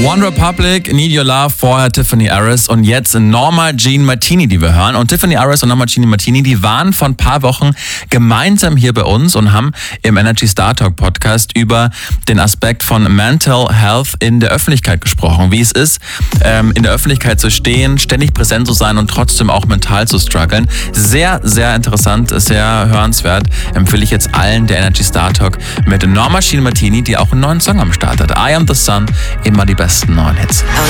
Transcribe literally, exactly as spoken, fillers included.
One Republic, Need Your Love, vorher Tiffany Harris und jetzt Norma Jean Martini, die wir hören. Und Tiffany Harris und Norma Jean Martini, die waren vor ein paar Wochen gemeinsam hier bei uns und haben im Energy Star Talk Podcast über den Aspekt von Mental Health in der Öffentlichkeit gesprochen. Wie es ist, in der Öffentlichkeit zu stehen, ständig präsent zu sein und trotzdem auch mental zu strugglen. Sehr, sehr interessant, sehr hörenswert. Empfehle ich jetzt allen der Energy Star Talk mit Norma Jean Martini, die auch einen neuen Song am Start hat. I Am The Sun, immer die besten neuen Hits. Oh